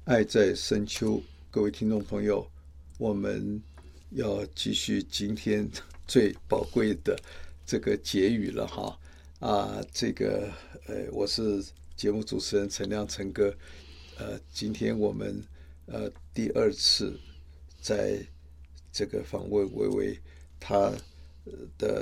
爱在深秋，各位听众朋友，我们要继续今天最宝贵的这个结语了哈。我是节目主持人陈亮陈哥。今天我们第二次在这个访问薇薇她